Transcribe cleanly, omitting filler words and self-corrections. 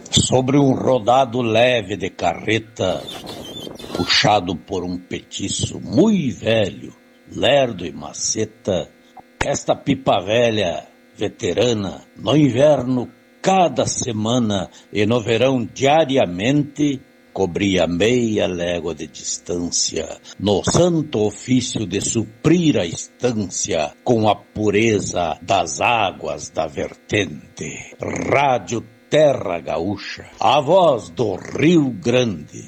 Sobre um rodado leve de carreta, puxado por um petiço muito velho, lerdo e maceta, esta pipa velha, veterana, no inverno cada semana e no verão diariamente, cobria meia légua de distância, no santo ofício de suprir a estância com a pureza das águas da vertente. Rádio Terra Gaúcha, a voz do Rio Grande.